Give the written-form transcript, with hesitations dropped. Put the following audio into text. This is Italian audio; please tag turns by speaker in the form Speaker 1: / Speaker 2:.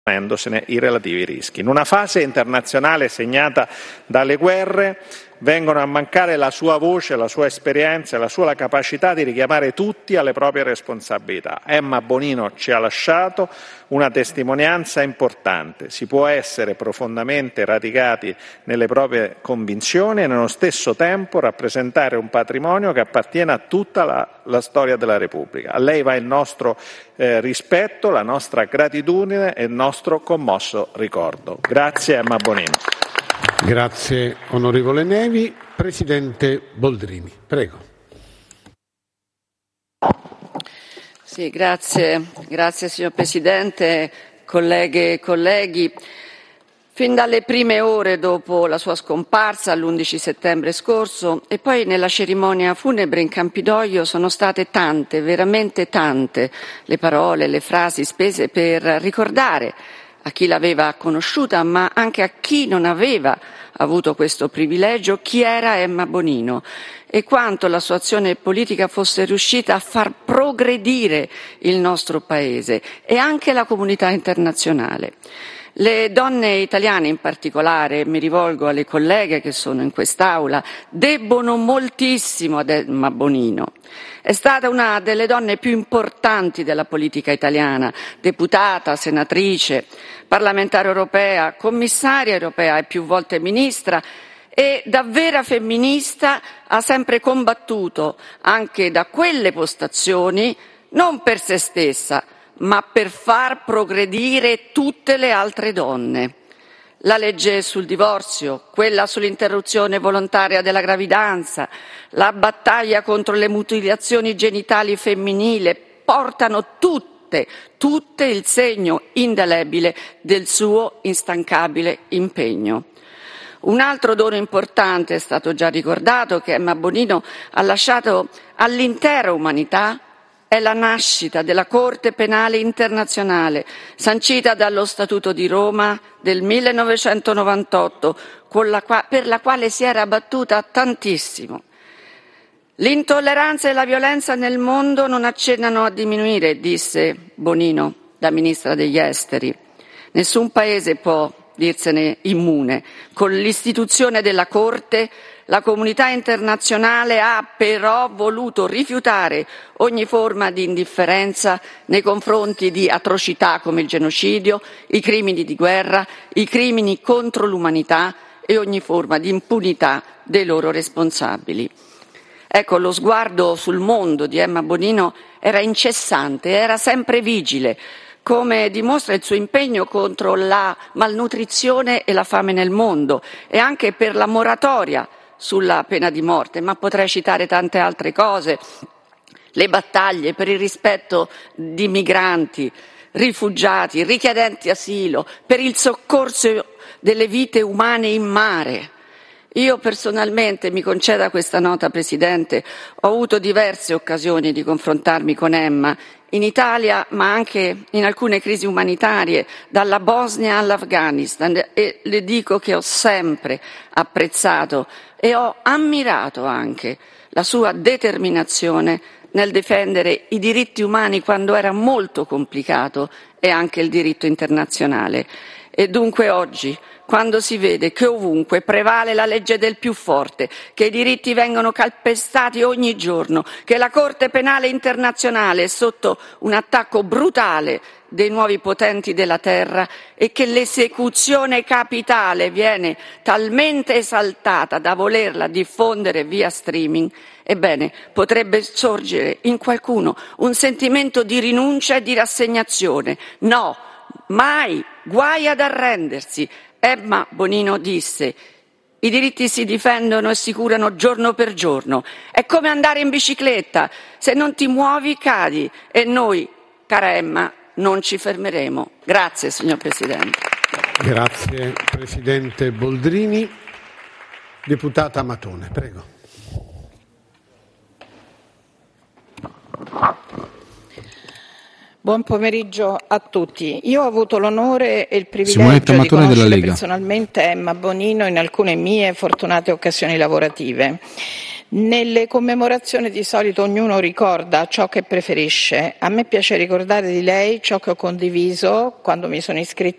Speaker 1: i relativi rischi. In una fase internazionale segnata dalle guerre vengono a mancare la sua voce, la sua esperienza e la sua capacità di richiamare tutti alle proprie responsabilità. Emma Bonino ci ha lasciato una testimonianza importante. Si può essere profondamente radicati nelle proprie convinzioni e nello stesso tempo rappresentare un patrimonio che appartiene a tutta la storia della Repubblica. A lei va il nostro rispetto, la nostra gratitudine e il nostro commosso ricordo. Grazie Emma Bonino.
Speaker 2: Grazie onorevole Nevi. Presidente Boldrini, prego.
Speaker 3: Sì, grazie signor Presidente, colleghe e colleghi. Fin dalle prime ore dopo la sua scomparsa l'11 settembre scorso e poi nella cerimonia funebre in Campidoglio sono state tante, veramente tante, le parole, le frasi spese per ricordare a chi l'aveva conosciuta, ma anche a chi non aveva avuto questo privilegio, chi era Emma Bonino e quanto la sua azione politica fosse riuscita a far progredire il nostro Paese e anche la comunità internazionale. Le donne italiane in particolare, mi rivolgo alle colleghe che sono in quest'Aula, debbono moltissimo ad Emma Bonino. È stata una delle donne più importanti della politica italiana, deputata, senatrice, parlamentare europea, commissaria europea e più volte ministra, e da vera femminista ha sempre combattuto anche da quelle postazioni non per se stessa, ma per far progredire tutte le altre donne. La legge sul divorzio, quella sull'interruzione volontaria della gravidanza, la battaglia contro le mutilazioni genitali femminili portano tutte il segno indelebile del suo instancabile impegno. Un altro dono importante, è stato già ricordato, che Emma Bonino ha lasciato all'intera umanità è la nascita della Corte Penale Internazionale, sancita dallo Statuto di Roma del 1998, per la quale si era battuta tantissimo. L'intolleranza e la violenza nel mondo non accennano a diminuire, disse Bonino, da ministra degli Esteri. Nessun paese può dirsene immune. Con l'istituzione della Corte, la comunità internazionale ha però voluto rifiutare ogni forma di indifferenza nei confronti di atrocità come il genocidio, i crimini di guerra, i crimini contro l'umanità e ogni forma di impunità dei loro responsabili. Ecco, lo sguardo sul mondo di Emma Bonino era incessante, era sempre vigile, come dimostra il suo impegno contro la malnutrizione e la fame nel mondo e anche per la moratoria sulla pena di morte, ma potrei citare tante altre cose, le battaglie per il rispetto di migranti, rifugiati, richiedenti asilo, per il soccorso delle vite umane in mare. Io personalmente, mi conceda questa nota Presidente, ho avuto diverse occasioni di confrontarmi con Emma in Italia ma anche in alcune crisi umanitarie, dalla Bosnia all'Afghanistan, e le dico che ho sempre apprezzato e ho ammirato anche la sua determinazione nel difendere i diritti umani quando era molto complicato e anche il diritto internazionale. E dunque oggi, quando si vede che ovunque prevale la legge del più forte, che i diritti vengono calpestati ogni giorno, che la Corte Penale Internazionale è sotto un attacco brutale dei nuovi potenti della terra e che l'esecuzione capitale viene talmente esaltata da volerla diffondere via streaming, ebbene, potrebbe sorgere in qualcuno un sentimento di rinuncia e di rassegnazione. No, mai, guai ad arrendersi. Emma Bonino disse: i diritti si difendono e si curano giorno per giorno. È come andare in bicicletta, se non ti muovi cadi. E noi, cara Emma, non ci fermeremo. Grazie, signor Presidente.
Speaker 2: Grazie, Presidente Boldrini. Deputata Matone, prego.
Speaker 4: Buon pomeriggio a tutti. Io ho avuto l'onore e il privilegio di conoscere personalmente Emma Bonino in alcune mie fortunate occasioni lavorative. Nelle commemorazioni di solito ognuno ricorda ciò che preferisce. A me piace ricordare di lei ciò che ho condiviso quando mi sono iscritta